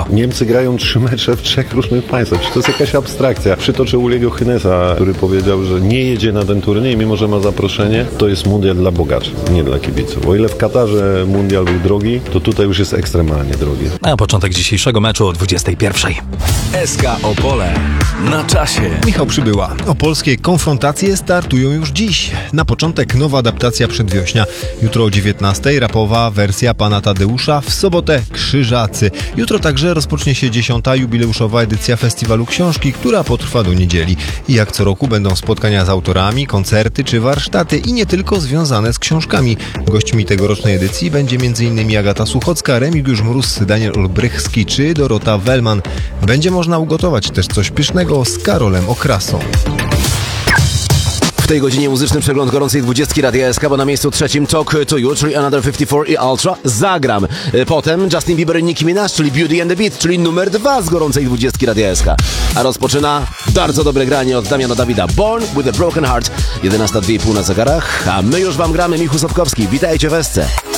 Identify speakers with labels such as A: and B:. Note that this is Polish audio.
A: Polskiego.
B: Niemcy grają 3 mecze w 3 różnych państwach. Czy to jest jakaś abstrakcja? Przytoczę Uliego Hynesa, który powiedział, że nie jedzie na ten turniej, mimo że ma zaproszenie. To jest mundial dla bogaczy, nie dla kibiców. O ile w Katarze mundial był drogi, to tutaj już jest ekstremalnie drogi.
A: Na początek dzisiejszego meczu o 21:00.
C: SK Opole na czasie.
D: Michał Przybyła. Opolskie konfrontacje startują już dziś. Na początek nowa adaptacja przedwiośnia. Jutro o 19:00 rapowa wersja Pana Tadeusza. W sobotę Krzyżacy. Jutro także rozpocznie się 10. jubileuszowa edycja Festiwalu Książki, która potrwa do niedzieli. I jak co roku będą spotkania z autorami, koncerty czy warsztaty i nie tylko związane z książkami. Gośćmi tegorocznej edycji będzie m.in. Agata Suchocka, Remigiusz Mróz, Daniel Olbrychski czy Dorota Wellman. Będzie można ugotować też coś pysznego z Karolem Okrasą.
E: W tej godzinie muzyczny przegląd gorącej 20 Radia SK, bo na miejscu trzecim Talk to You, czyli Another 54 i Ultra. Zagram. Potem Justin Bieber i Nicki Minaj, czyli Beauty and the Beat, czyli numer 2 z gorącej 20 Radia SK. A rozpoczyna bardzo dobre granie od Damiana Dawida. Born with a Broken Heart. 11:02,5 na zegarach, a my już wam gramy. Michał Sapkowski. Witajcie w SC.